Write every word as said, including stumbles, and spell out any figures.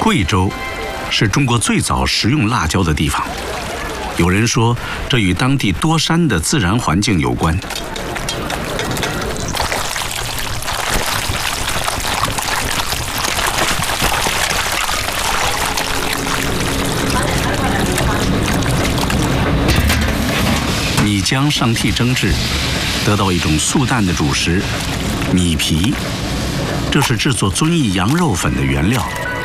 贵州是中国最早食用辣椒的地方，有人说这与当地多山的自然环境有关。米浆上屉蒸制，得到一种素淡的主食——米皮，这是制作遵义羊肉粉的原料。